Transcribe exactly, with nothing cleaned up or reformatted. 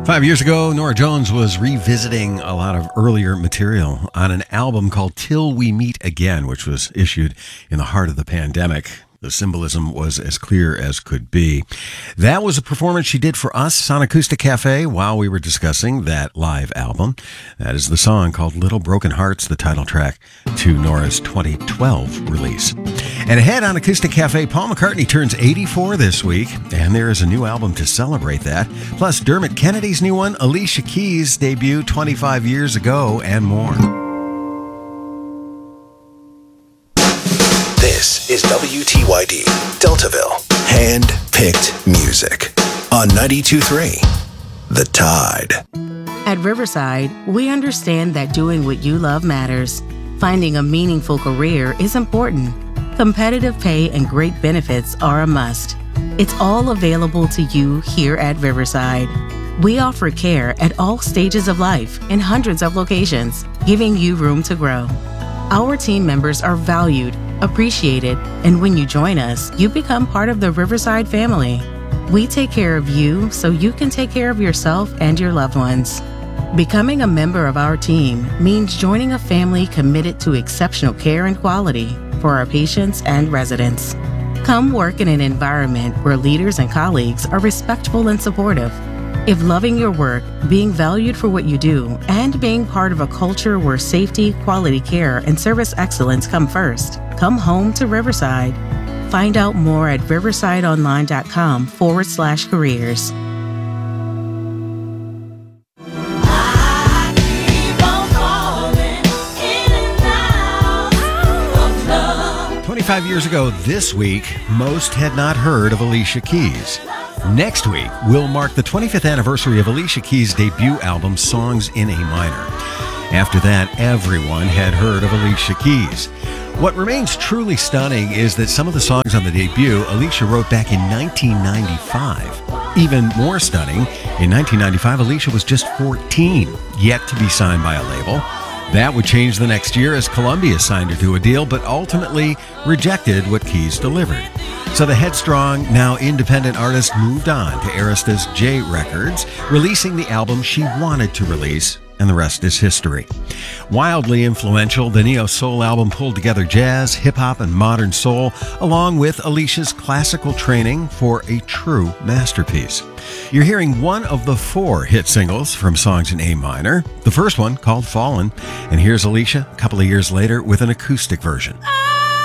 Five years ago, Norah Jones was revisiting a lot of earlier material on an album called Till We Meet Again, which was issued in the heart of the pandemic. The symbolism was as clear as could be. That was a performance she did for us on Acoustic Cafe while we were discussing that live album. That is the song called Little Broken Hearts, the title track to Norah's twenty twelve release. And ahead on Acoustic Cafe, Paul McCartney turns eighty-four this week, and there is a new album to celebrate that. Plus, Dermot Kennedy's new one, Alicia Keys' debut twenty-five years ago, and more. This is W T Y D, Deltaville. Hand-picked music on ninety-two point three, The Tide. At Riverside, we understand that doing what you love matters. Finding a meaningful career is important. Competitive pay and great benefits are a must. It's all available to you here at Riverside. We offer care at all stages of life in hundreds of locations, giving you room to grow. Our team members are valued, appreciated, and when you join us, you become part of the Riverside family. We take care of you so you can take care of yourself and your loved ones. Becoming a member of our team means joining a family committed to exceptional care and quality for our patients and residents. Come work in an environment where leaders and colleagues are respectful and supportive. If loving your work, being valued for what you do, and being part of a culture where safety, quality care, and service excellence come first, come home to Riverside. Find out more at riversideonline.com forward slash careers. twenty-five years ago this week, most had not heard of Alicia Keys. Next week will mark the twenty-fifth anniversary of Alicia Keys' debut album, Songs in A Minor. After that, everyone had heard of Alicia Keys. What remains truly stunning is that some of the songs on the debut Alicia wrote back in nineteen ninety-five. Even more stunning, in nineteen ninety-five, Alicia was just fourteen, yet to be signed by a label. That would change the next year as Columbia signed her to a deal, but ultimately rejected what Keys delivered. So the headstrong, now independent artist moved on to Arista's J Records, releasing the album she wanted to release, and the rest is history. Wildly influential, the neo-soul album pulled together jazz, hip-hop, and modern soul, along with Alicia's classical training for a true masterpiece. You're hearing one of the four hit singles from Songs in A Minor, the first one called Fallen, and here's Alicia a couple of years later with an acoustic version. Ah!